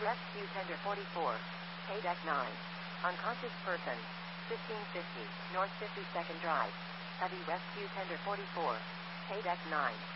Rescue Tender 44. Deck 9. Unconscious person. 1550. North 52nd Drive. Heavy Rescue Tender 44. Deck 9.